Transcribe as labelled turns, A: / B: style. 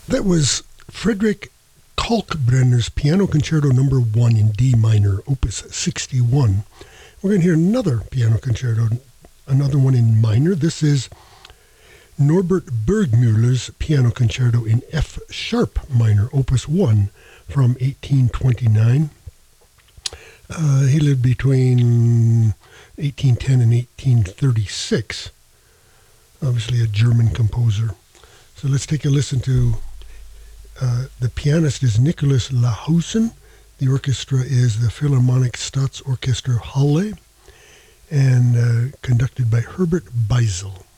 A: That was Frederick Kalkbrenner's Piano Concerto No. 1 in D minor, Opus 61. We're going to hear another piano concerto, another one in minor. This is Norbert Burgmüller's Piano Concerto in F sharp minor, Opus 1 from 1829. He lived between 1810 and 1836. Obviously a German composer. So let's take a listen to the pianist is Nicholas Lahausen. The orchestra is the Philharmonic Staatsorchester Halle and conducted by Herbert Beisel.